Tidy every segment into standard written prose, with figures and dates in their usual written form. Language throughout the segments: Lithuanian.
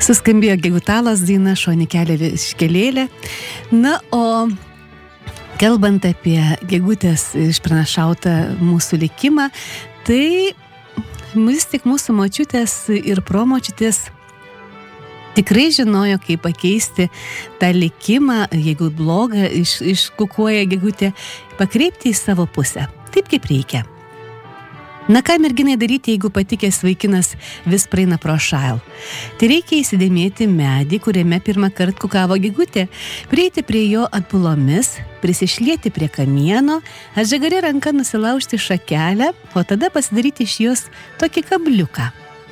Suskambėjo Gegutalos daina Šonikelė Viškelėlė. Na, o kalbant apie gegutės išpranašautą mūsų likimą, tai vis tik mūsų močiutės ir promočiutės tikrai žinojo, kaip pakeisti tą likimą, jeigu blogą iškukuoja gegutė, pakreipti į savo pusę, taip kaip reikia. Na ką merginai daryti, jeigu patikęs vaikinas vis praeina pro šalį? Tai reikia įsidėmėti medį, kuriame pirmą kartą kukavo gegutė, prieiti prie jo atbulomis, prisišlieti prie kamieno, atžagarė ranka nusilaužti šakelę, o tada pasidaryti iš jos tokį kabliuką.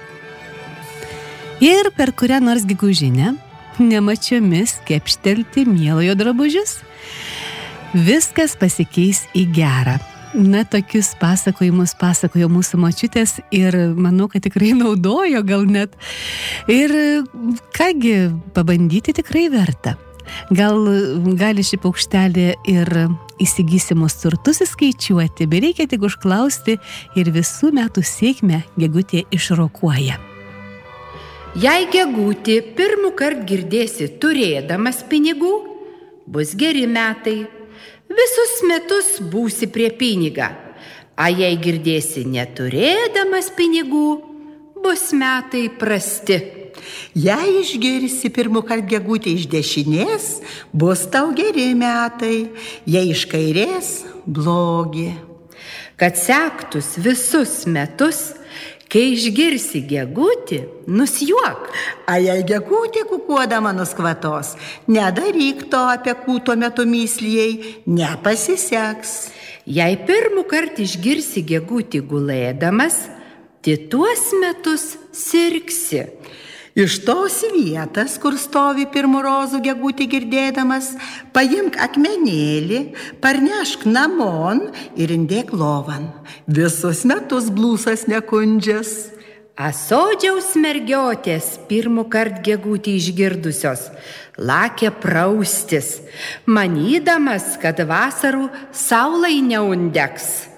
Ir per kurią nors gegužinę nemačiomis kepštelti mielojo drabužius. Viskas pasikeis į gerą. Na, tokius pasakojimus pasakojo mūsų močiutės ir manau, kad tikrai naudojo gal net. Ir kągi, pabandyti tikrai verta. Gali šį paukštelį ir įsigysimus turtus įskaičiuoti, bet reikia tik užklausti ir visų metų sėkmę gegutė išrokuoja. Jei gegutį pirmų kart girdėsi turėdamas pinigų, bus geri metai. Visus metus būsi prie pinigą, a jei girdėsi neturėdamas pinigų, bus metai prasti. Jei išgirsi pirmąkart gegutę iš dešinės, bus tau geri metai, jei iš kairės, blogi. Kad sektus visus metus, kai išgirsi gegutį, nusijuok. A jei gegutė kukuodama nuskvatos, nedaryk to apie kūto metu myslijai, nepasiseks. Jei pirmų kart išgirsi gegutį gulėdamas, tai tuos metus sirgsi. Iš tos vietas, kur stovi pirmų rozų gegutį girdėdamas, paimk akmenėlį, parnešk namon ir indėk lovan. Visus metus blūsas nekundžias. Asodžiaus mergiotės pirmų kart gegutį išgirdusios lakė praustis, manydamas, kad vasarų saulai neundegs.